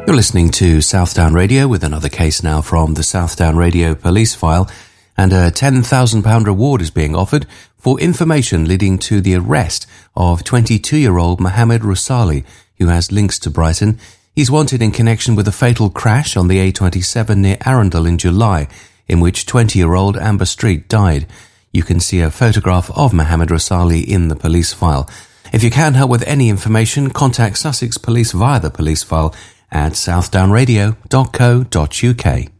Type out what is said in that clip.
You're listening to Southdown Radio with another case now from the Southdown Radio police file, and a £10,000 reward is being offered for information leading to the arrest of 22-year-old Mohammed Rusali, who has links to Brighton. He's wanted in connection with a fatal crash on the A27 near Arundel in July, in which 20-year-old Amber Street died. You can see a photograph of Mohammed Rusali in the police file. If you can help with any information, contact Sussex Police via the police file at southdownradio.co.uk.